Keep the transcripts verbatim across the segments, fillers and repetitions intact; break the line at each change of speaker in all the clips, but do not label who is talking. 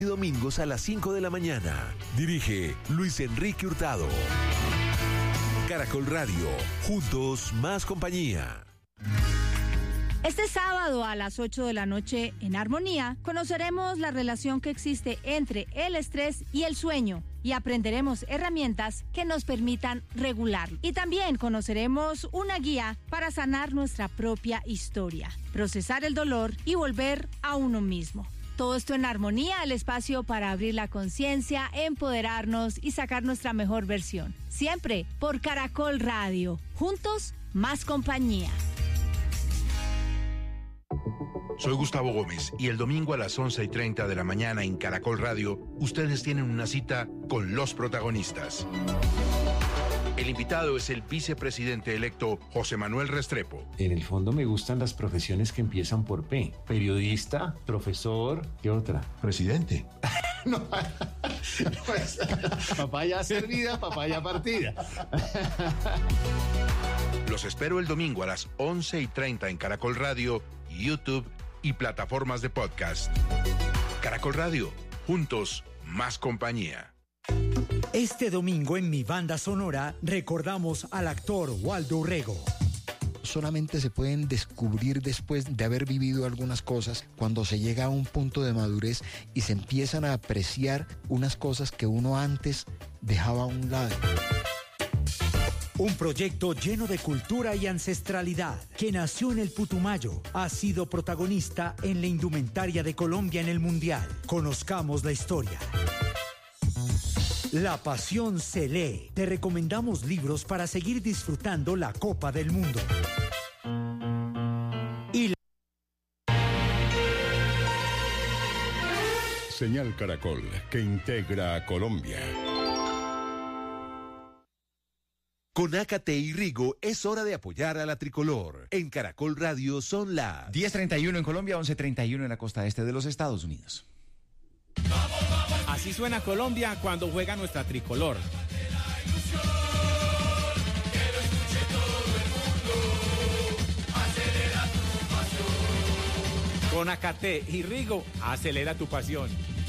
Y domingos a las cinco de la mañana. Dirige Luis Enrique Hurtado. Caracol Radio, juntos más compañía.
Este sábado a las ocho de la noche en Armonía conoceremos la relación que existe entre el estrés y el sueño y aprenderemos herramientas que nos permitan regularlo. Y también conoceremos una guía para sanar nuestra propia historia, procesar el dolor y volver a uno mismo. Todo esto en Armonía, el espacio para abrir la conciencia, empoderarnos y sacar nuestra mejor versión. Siempre por Caracol Radio. Juntos, más compañía.
Soy Gustavo Gómez y el domingo a las once y treinta de la mañana en Caracol Radio, ustedes tienen una cita con los protagonistas. El invitado es el vicepresidente electo José Manuel Restrepo.
En el fondo me gustan las profesiones que empiezan por P. Periodista, profesor, ¿qué otra?
Presidente.
No, pues, papaya servida, papaya partida.
Los espero el domingo a las once y treinta en Caracol Radio, YouTube y plataformas de podcast. Caracol Radio, juntos, más compañía.
Este domingo en Mi Banda Sonora recordamos al actor Waldo Urrego.
Solamente se pueden descubrir después de haber vivido algunas cosas, cuando se llega a un punto de madurez y se empiezan a apreciar unas cosas que uno antes dejaba a un lado.
Un proyecto lleno de cultura y ancestralidad, que nació en el Putumayo, ha sido protagonista en la indumentaria de Colombia en el Mundial. Conozcamos la historia. La pasión se lee. Te recomendamos libros para seguir disfrutando la Copa del Mundo. Y la...
Señal Caracol, que integra a Colombia.
Con Ácate y Rigo es hora de apoyar a la tricolor. En Caracol Radio son las
diez treinta y uno en Colombia, once treinta y uno en la costa este de los Estados Unidos.
Así suena Colombia cuando juega nuestra tricolor. Con Ácate y Rigo, acelera tu pasión.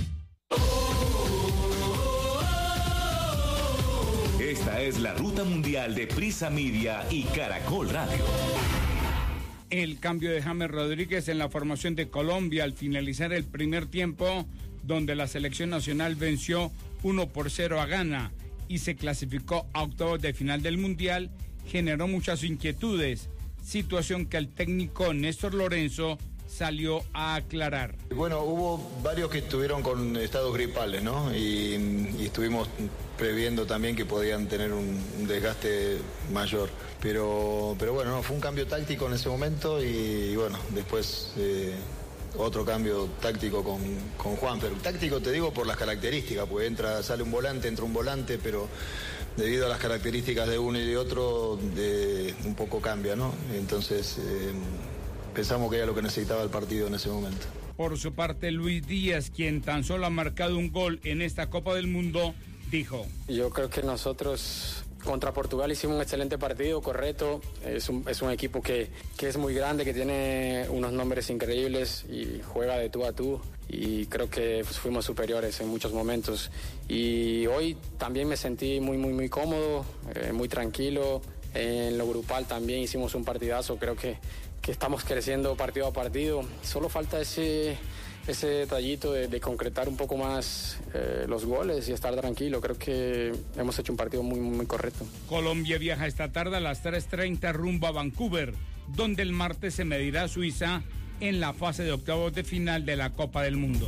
Esta es la ruta mundial de Prisa Media y Caracol Radio.
El cambio de James Rodríguez en la formación de Colombia al finalizar el primer tiempo, donde la selección nacional venció uno por cero a Ghana y se clasificó a octavos de final del Mundial, generó muchas inquietudes, situación que el técnico Néstor Lorenzo salió a aclarar.
Bueno, hubo varios que estuvieron con estados gripales, ¿no? Y, y estuvimos previendo también que podían tener un, un desgaste mayor. Pero, pero bueno, no, fue un cambio táctico en ese momento y, y bueno, después eh, otro cambio táctico con, con Juan. Pero táctico te digo por las características, porque entra, sale un volante, entra un volante, pero debido a las características de uno y de otro, de, un poco cambia, ¿no? Entonces eh, pensamos que era lo que necesitaba el partido en ese momento.
Por su parte, Luis Díaz, quien tan solo ha marcado un gol en esta Copa del Mundo, dijo:
Yo creo que nosotros contra Portugal hicimos un excelente partido, correcto. Es un, es un equipo que, que es muy grande, que tiene unos nombres increíbles y juega de tú a tú. Y creo que pues, fuimos superiores en muchos momentos. Y hoy también me sentí muy, muy, muy cómodo, eh, muy tranquilo. En lo grupal también hicimos un partidazo. Creo que, que estamos creciendo partido a partido. Solo falta ese... ese detallito de, de concretar un poco más eh, los goles y estar tranquilo. Creo que hemos hecho un partido muy, muy correcto.
Colombia viaja esta tarde a las tres treinta rumbo a Vancouver, donde el martes se medirá a Suiza en la fase de octavos de final de la Copa del Mundo.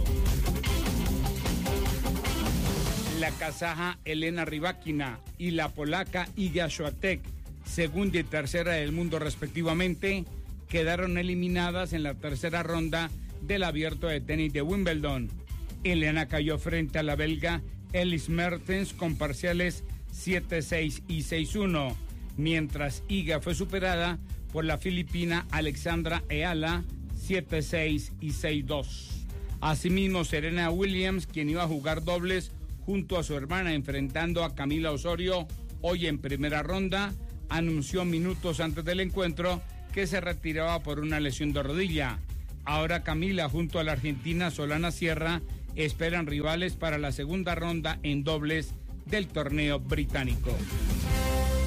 La kazaja Elena Rybakina y la polaca Iga Świątek, segunda y tercera del mundo respectivamente, quedaron eliminadas en la tercera ronda del Abierto de Tenis de Wimbledon. Elena cayó frente a la belga Elise Mertens con parciales siete seis y seis uno, mientras Iga fue superada por la filipina Alexandra Eala siete seis y seis dos. Asimismo, Serena Williams, quien iba a jugar dobles junto a su hermana enfrentando a Camila Osorio hoy en primera ronda, anunció minutos antes del encuentro que se retiraba por una lesión de rodilla. Ahora Camila, junto a la argentina Solana Sierra, esperan rivales para la segunda ronda en dobles del torneo británico.